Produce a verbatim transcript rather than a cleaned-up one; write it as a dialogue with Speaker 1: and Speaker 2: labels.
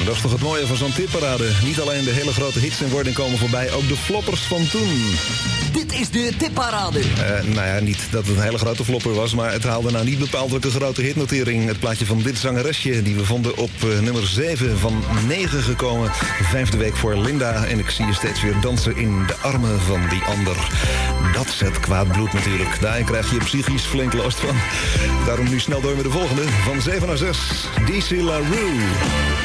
Speaker 1: Dat is toch het mooie van zo'n tipparade. Niet alleen de hele grote hits in wording komen voorbij, ook de floppers van toen.
Speaker 2: Dit is de tipparade.
Speaker 1: Uh, nou ja, niet dat het een hele grote flopper was, maar het haalde nou niet bepaald een grote hitnotering. Het plaatje van dit zangeresje, die we vonden op uh, nummer zeven van negen gekomen. Vijfde week voor Linda. En ik zie je steeds weer dansen in de armen van die ander. Dat zet kwaad bloed natuurlijk. Daar krijg je psychisch flink last van. Daarom nu snel door met de volgende. Van zeven naar zes. D C LaRue.